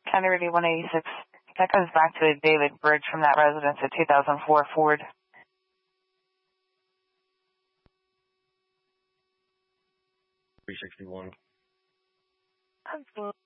County Radio 186. That goes back to a David Bridge from that residence, a 2004 Ford. 361.